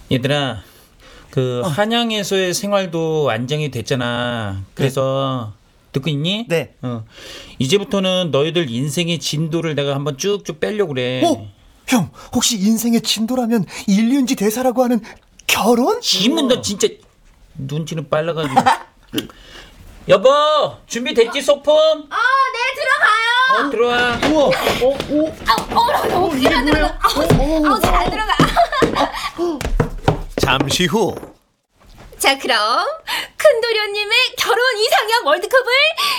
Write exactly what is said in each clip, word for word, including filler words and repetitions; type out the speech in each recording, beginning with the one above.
얘들아, 그 어. 한양에서의 생활도 안정이 됐잖아. 그래서 듣고 있니? 네. 어. 이제부터는 너희들 인생의 진도를 내가 한번 쭉쭉 빼려고 그래. 어? 형, 혹시 인생의 진도라면 일륜지 대사라고 하는 결혼? 지문 너 진짜 눈치는 빨라가지고. 여보, 준비됐지 소품? 어, 네, 들어가요. 어, 들어와. 우와, 어, 오. 아, 어머, 너무 크게 안 들어가. 아우, 잘 안 들어가. 잠시 후 자, 그럼 큰 도련님의 결혼 이상형 월드컵을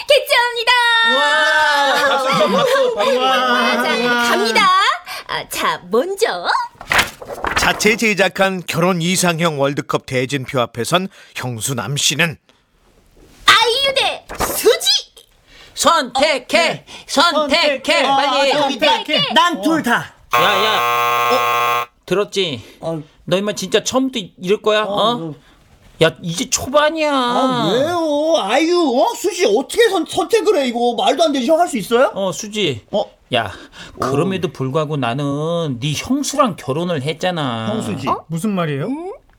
개최합니다. 와, 박수 쳐, 박수, 박수. 아, 자, 갑니다. 아, 자, 먼저 자체 제작한 결혼 이상형 월드컵 대진표 앞에선 형수 남씨는 아이유 대 수지. 선택해, 선택해, 빨리. 선택해. 난 둘 다. 야, 야, 어? 들었지? 어. 너 임마 진짜 처음부터 이럴 거야? 어? 어. 야, 이제 초반이야. 아, 왜요? 아유, 어? 수지 어떻게 선, 선택을 해, 이거? 말도 안 되지, 형 할 수 있어요? 어, 수지. 어? 야, 그럼에도 불구하고 나는 네 형수랑 결혼을 했잖아. 형수지. 무슨 말이에요?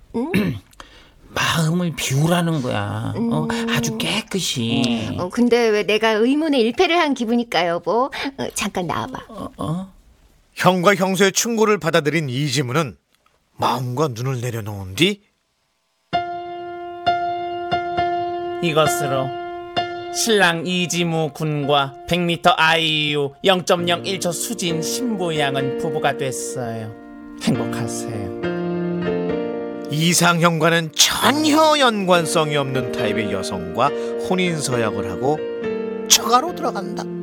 마음을 비우라는 거야. 어, 아주 깨끗이. 어, 근데 왜 내가 의문의 일패를 한 기분일까, 여보? 어, 잠깐 나와봐. 어? 형과 형수의 충고를 받아들인 이지무는 마음과 눈을 내려놓은 뒤 이것으로 신랑 이지무 군과 백 미터 아이유 영 점 영일 초 수진 신부양은 부부가 됐어요. 행복하세요. 이상형과는 전혀 연관성이 없는 타입의 여성과 혼인서약을 하고 처가로 들어간다.